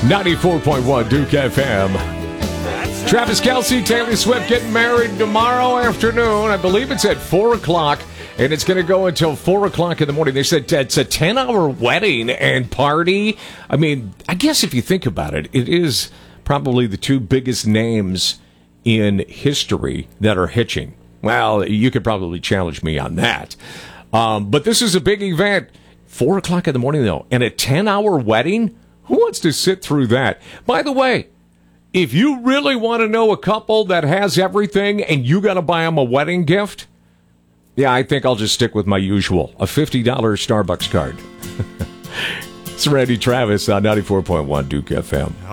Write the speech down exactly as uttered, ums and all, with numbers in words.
ninety-four point one Duke F M. Travis Kelce, Taylor Swift getting married tomorrow afternoon. I believe it's at four o'clock, and it's going to go until four o'clock in the morning. They said it's a ten-hour wedding and party. I mean, I guess if you think about it, it is probably the two biggest names in history that are hitching. Well, you could probably challenge me on that. Um, but this is a big event. Four o'clock in the morning, though, and a ten-hour wedding? Who wants to sit through that? By the way, if you really want to know a couple that has everything and you got to buy them a wedding gift, yeah, I think I'll just stick with my usual, a fifty dollars Starbucks card. It's Randy Travis on ninety-four point one Duke F M.